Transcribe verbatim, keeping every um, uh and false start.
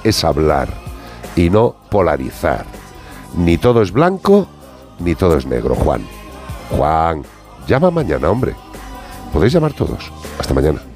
es hablar y no polarizar. Ni todo es blanco, ni todo es negro, Juan. Juan, llama mañana, hombre. Podéis llamar todos. Hasta mañana.